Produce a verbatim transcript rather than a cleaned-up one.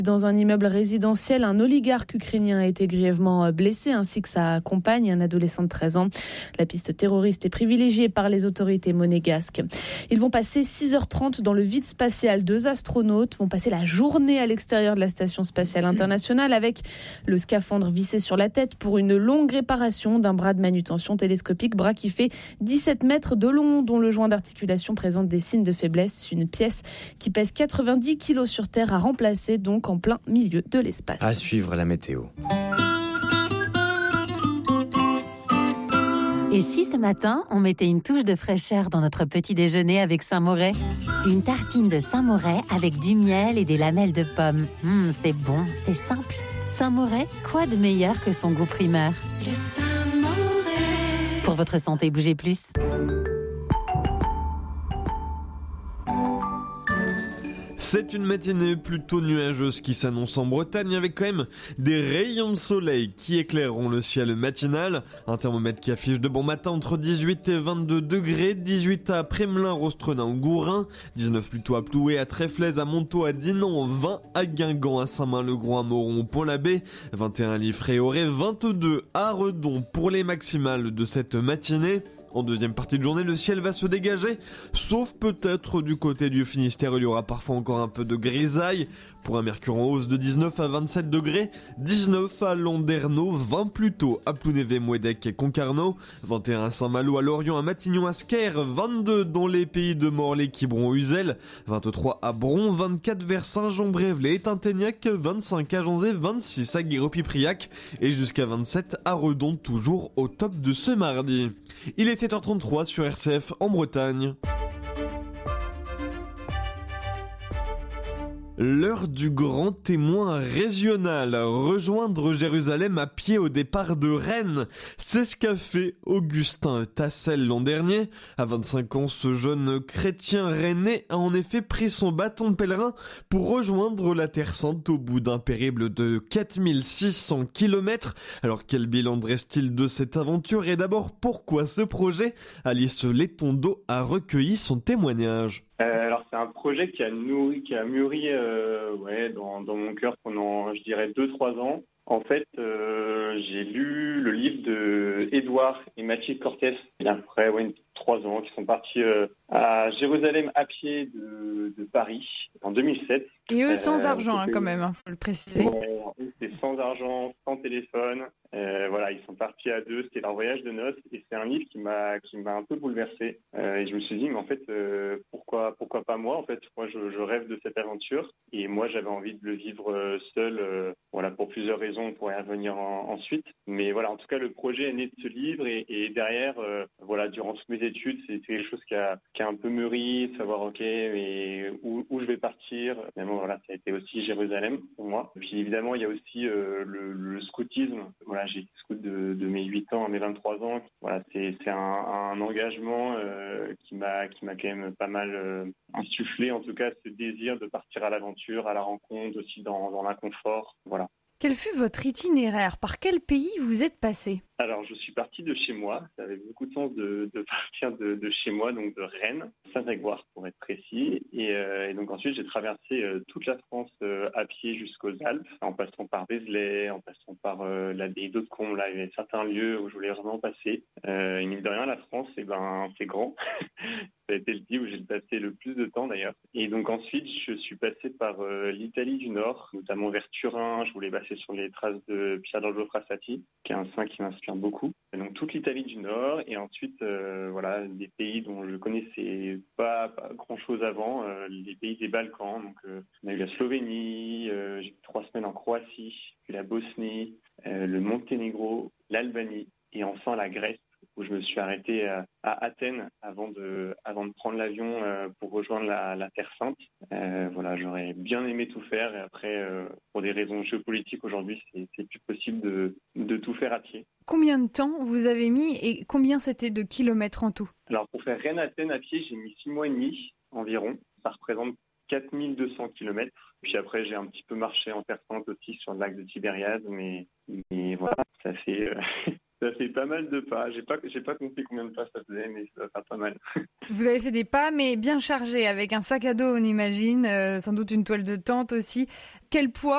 Dans un immeuble résidentiel, un oligarque ukrainien a été grièvement blessé, ainsi que sa compagne, un adolescent de treize ans. La piste terroriste est privilégiée par les autorités monégasques. Ils vont passer six heures trente dans le vide spatial. Deux astronautes vont passer la journée à l'extérieur de la Station spatiale internationale avec le scaphandre vissé sur la tête pour une longue réparation d'un bras de manutention télescopique, bras qui fait dix-sept mètres de long, dont le joint d'articulation présente des signes de faiblesse. Une pièce qui pèse quatre-vingt-dix kilos sur Terre à remplacer, donc en plein milieu de l'espace. À suivre la météo. Et si ce matin, on mettait une touche de fraîcheur dans notre petit déjeuner avec Saint-Moret ? Une tartine de Saint-Moret avec du miel et des lamelles de pommes. Mmh, c'est bon, c'est simple. Saint-Moret, quoi de meilleur que son goût primeur ? Le Saint-Moret. Pour votre santé, bougez plus. C'est une matinée plutôt nuageuse qui s'annonce en Bretagne avec quand même des rayons de soleil qui éclaireront le ciel matinal. Un thermomètre qui affiche de bon matin entre dix-huit et vingt-deux degrés, dix-huit à Prémelin, Rostrenin ou Gourin, dix-neuf plutôt à Ploué, à Tréflez, à Montaut, à Dinan, vingt à Guingamp, à Saint-Main-le-Grand, à Moron, au Pont-l'Abbé, vingt et un à Liffré et Auray, vingt-deux à Redon pour les maximales de cette matinée. En deuxième partie de journée, le ciel va se dégager, sauf peut-être du côté du Finistère, il y aura parfois encore un peu de grisaille, pour un mercure en hausse de dix-neuf à vingt-sept degrés, dix-neuf à Landerneau, vingt plutôt à Plounévez, Mouédec et Concarneau, vingt et un à Saint-Malo, à Lorient, à Matignon, à Sker, vingt-deux dans les pays de Morlaix, Quiberon, Uzel, vingt-trois à Bron, vingt-quatre vers Saint-Jean-Brévelay et Tinténiac, vingt-cinq à Jonzé, vingt-six à Guéropipriac et jusqu'à vingt-sept à Redon, toujours au top de ce mardi. Il est sept heures trente-trois sur R C F en Bretagne. L'heure du grand témoin régional, rejoindre Jérusalem à pied au départ de Rennes. C'est ce qu'a fait Augustin Tassel l'an dernier. À vingt-cinq ans, ce jeune chrétien rennais a en effet pris son bâton de pèlerin pour rejoindre la Terre Sainte au bout d'un périple de quatre mille six cents kilomètres. Alors quel bilan dresse-t-il de cette aventure et d'abord pourquoi ce projet ? Alice Letondo a recueilli son témoignage. Euh, alors c'est un projet qui a nourri, qui a mûri euh, ouais, dans, dans mon cœur pendant, je dirais, deux trois ans. En fait, euh, j'ai lu le livre de Édouard et Mathilde Cortès, il y a après ouais, trois ans, qui sont partis euh, à Jérusalem à pied de, de Paris en deux mille sept. Et eux sans euh, argent hein, quand même, il hein, faut le préciser. Bon, c'est sans argent, sans téléphone. Euh, voilà, ils sont partis à deux, c'était leur voyage de noces et c'est un livre qui m'a qui m'a un peu bouleversé. Euh, et je me suis dit, mais en fait, euh, pourquoi pourquoi pas moi ? En fait, moi, je, je rêve de cette aventure et moi, j'avais envie de le vivre euh, seul. Euh, voilà, pour plusieurs raisons, on pourrait y revenir en, ensuite. Mais voilà, en tout cas, le projet est né de ce livre et, et derrière, euh, voilà, durant toutes mes études, c'est quelque chose qui a qui a un peu mûri, savoir ok, mais où, où je vais partir. Évidemment, voilà, ça a été aussi Jérusalem pour moi. Puis évidemment, il y a aussi euh, le, le scoutisme. Voilà, j'ai été scout de, de mes huit ans à mes vingt-trois ans. Voilà, c'est, c'est un, un engagement euh, qui m'a qui m'a quand même pas mal euh, insufflé, en tout cas, ce désir de partir à l'aventure, à la rencontre, aussi dans, dans l'inconfort. Voilà. Quel fut votre itinéraire ? Par quel pays vous êtes passé ? Alors, je suis parti de chez moi. Ça avait beaucoup de sens de, de partir de, de chez moi, donc de Rennes, Saint-Grégoire pour être précis. Et, euh, et donc ensuite, j'ai traversé euh, toute la France euh, à pied jusqu'aux Alpes, en passant par Vézelay, en passant par euh, l'abbaye d'Hautecombe. Là, il y avait certains lieux où je voulais vraiment passer. Euh, et mine de rien, la France, eh ben, c'est grand. Ça a été le pays où j'ai passé le plus de temps d'ailleurs. Et donc ensuite, je suis passé par euh, l'Italie du Nord, notamment vers Turin. Je voulais passer sur les traces de Pier d'Angelo Frassati, qui est un saint qui m'inspire beaucoup. Et donc toute l'Italie du Nord et ensuite euh, voilà des pays dont je connaissais pas, pas grand-chose avant, euh, les pays des Balkans. Donc euh, on a eu la Slovénie, euh, j'ai eu trois semaines en Croatie, puis la Bosnie, euh, le Monténégro, l'Albanie et enfin la Grèce, où je me suis arrêté à, à Athènes avant de, avant de prendre l'avion euh, pour rejoindre la, la Terre Sainte. Euh, voilà, j'aurais bien aimé tout faire et après, euh, pour des raisons géopolitiques, aujourd'hui, c'est, c'est plus possible de, de tout faire à pied. Combien de temps vous avez mis et combien c'était de kilomètres en tout ? Alors, pour faire Rennes-Athènes à pied, j'ai mis six mois et demi environ. Ça représente quatre mille deux cents kilomètres. Puis après, j'ai un petit peu marché en Terre Sainte aussi sur le lac de Tibériade, mais, mais voilà, ça fait... Euh, Ça fait pas mal de pas. J'ai pas, j'ai pas compté combien de pas ça faisait, mais ça va faire pas mal. Vous avez fait des pas, mais bien chargés, avec un sac à dos, on imagine, euh, sans doute une toile de tente aussi. Quel poids